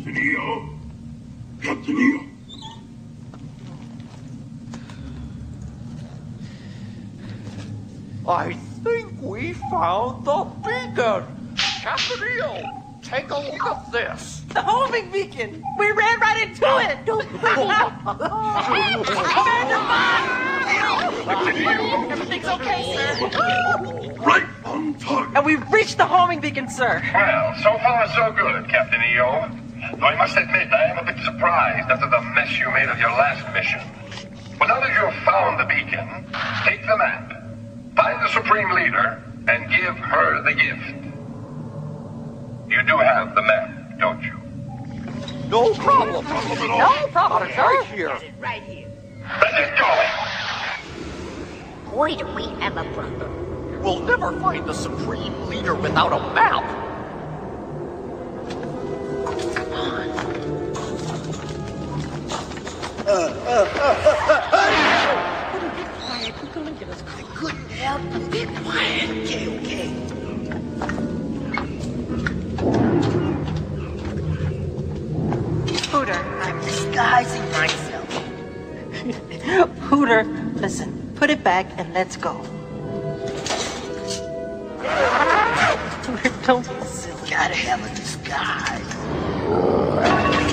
Captain EO? Captain EO? I think we found the beacon! Captain EO, take a look at this! The homing beacon! We ran right into it! Everything's okay, sir. Right on target. And we've reached the homing beacon, sir. Well, so far so good, Captain EO. Though I must admit, I am a bit surprised after the mess you made of your last mission. But now that you've found the beacon, take the map, find the Supreme Leader, and give her the gift. You do have the map, don't you? No problem! No problem, sir. Right here! Right here. Then get going! Boy, do we have a problem. We'll never find the Supreme Leader without a map! Come on. Be quiet. We're gonna get us I couldn't help but be quiet. Okay. Hooter. I'm disguising myself. Hooter, listen. Put it back and let's go. Hooter, don't be silly. Gotta have a disguise.